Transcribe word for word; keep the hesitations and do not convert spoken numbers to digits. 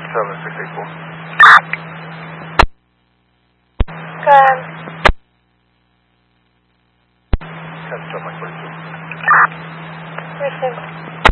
seven six eight four. Go ahead. ten seven forty-two. Receive.